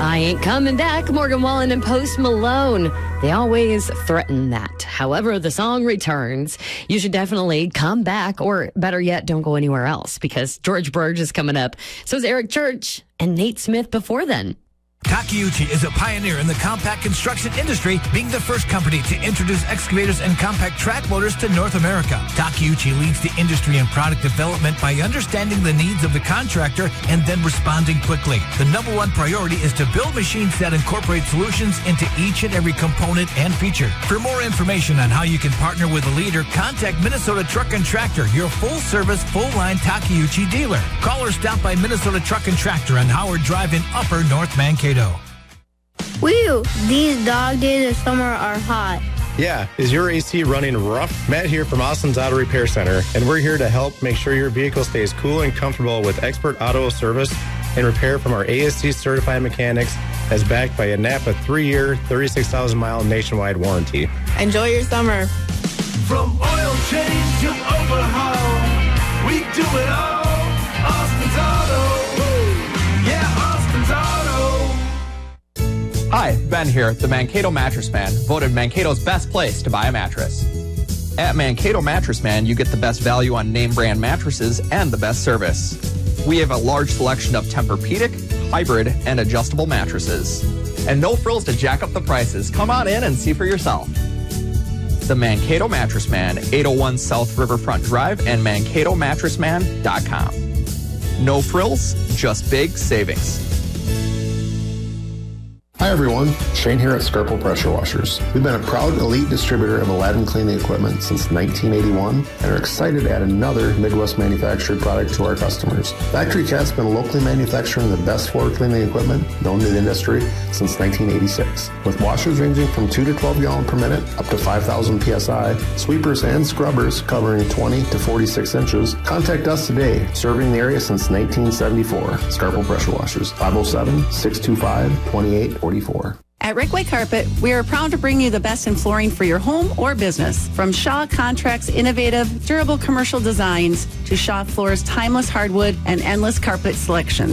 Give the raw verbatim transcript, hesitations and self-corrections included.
I ain't coming back, Morgan Wallen and Post Malone. They always threaten that. However, the song returns. You should definitely come back, or better yet, don't go anywhere else, because George Burge is coming up. So is Eric Church and Nate Smith before then. Takeuchi is a pioneer in the compact construction industry, being the first company to introduce excavators and compact track loaders to North America. Takeuchi leads the industry in product development by understanding the needs of the contractor and then responding quickly. The number one priority is to build machines that incorporate solutions into each and every component and feature. For more information on how you can partner with a leader, contact Minnesota Truck and Tractor, your full-service, full-line Takeuchi dealer. Call or stop by Minnesota Truck and Tractor on Howard Drive in Upper North Mankato. Whew, these dog days of summer are hot. Yeah, is your A C running rough? Matt here from Austin's Auto Repair Center, and we're here to help make sure your vehicle stays cool and comfortable with expert auto service and repair from our A S C certified mechanics, as backed by a Napa three-year, thirty-six thousand mile nationwide warranty. Enjoy your summer. From oil change to overhaul, we do it all. Austin's Auto. Yeah, Austin's Auto. Hi, Ben here, the Mankato Mattress Man, voted Mankato's best place to buy a mattress. At Mankato Mattress Man, you get the best value on name brand mattresses and the best service. We have a large selection of Tempur-Pedic, hybrid, and adjustable mattresses. And no frills to jack up the prices. Come on in and see for yourself. The Mankato Mattress Man, eight oh one South Riverfront Drive, and mankato mattress man dot com. No frills, just big savings. Hi everyone, Shane here at Scarpo Pressure Washers. We've been a proud elite distributor of Aladdin cleaning equipment since nineteen eighty-one and are excited to add another Midwest manufactured product to our customers. Factory Cat's been locally manufacturing the best floor cleaning equipment known to the industry since nineteen eighty-six. With washers ranging from two to twelve gallon per minute up to five thousand P S I, sweepers and scrubbers covering twenty to forty-six inches, contact us today, serving the area since nineteen seventy-four. Scarpo Pressure Washers, five oh seven, six two five, two eight four four. At Rickway Carpet, we are proud to bring you the best in flooring for your home or business. From Shaw Contract's innovative, durable commercial designs to Shaw Floor's timeless hardwood and endless carpet selection.